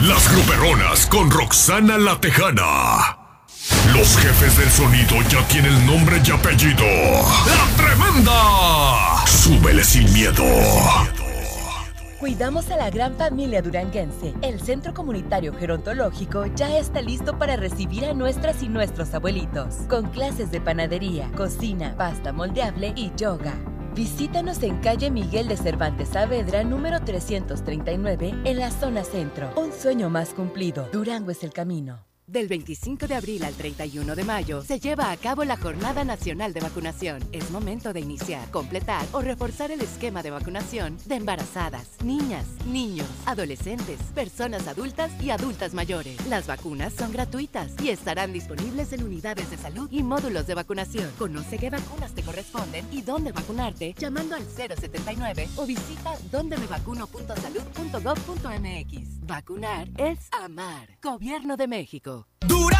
Las gruperonas con Roxana la Tejana. Los jefes del sonido ya tienen nombre y apellido. ¡La Tremenda! Súbele sin miedo. Cuidamos a la gran familia duranguense. El Centro Comunitario Gerontológico ya está listo para recibir a nuestras y nuestros abuelitos, con clases de panadería, cocina, pasta moldeable y yoga. Visítanos en calle Miguel de Cervantes Saavedra, número 339, en la zona centro. Un sueño más cumplido. Durango es el camino. Del 25 de abril al 31 de mayo se lleva a cabo la Jornada Nacional de Vacunación. Es momento de iniciar, completar o reforzar el esquema de vacunación de embarazadas, niñas, niños, adolescentes, personas adultas y adultas mayores. Las vacunas son gratuitas y estarán disponibles en unidades de salud y módulos de vacunación. Conoce qué vacunas te corresponden y dónde vacunarte llamando al 079 o visita dondemevacuno.salud.gov.mx. Vacunar es amar. Gobierno de México. Durango